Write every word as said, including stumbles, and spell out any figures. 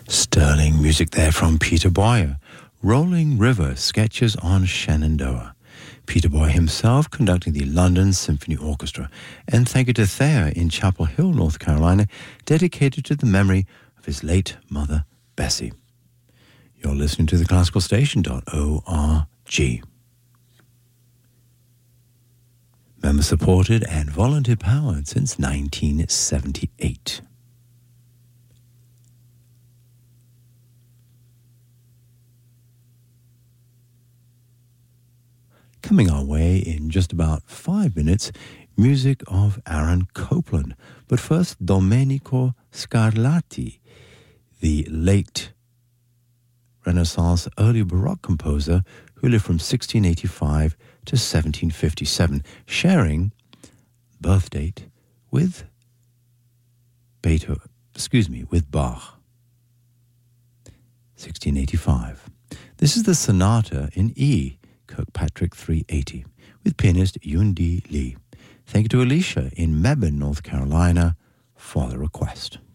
Sterling music there from Peter Boyer. Rolling River, Sketches on Shenandoah. Peter Boyer himself conducting the London Symphony Orchestra. And thank you to Thayer in Chapel Hill, North Carolina, dedicated to the memory of his late mother, Bessie. You're listening to the classical station dot org. Member supported and volunteer powered since nineteen seventy-eight. Coming our way in just about five minutes, music of Aaron Copland. But first, Domenico Scarlatti, the late Renaissance early Baroque composer who lived from sixteen eighty-five to seventeen fifty-seven, sharing birth date with Beethoven, excuse me, with Bach. sixteen eighty-five. This is the Sonata in E, Kirkpatrick three eighty, with pianist Yundi Lee. Thank you to Alicia in Mebane, North Carolina, for the request.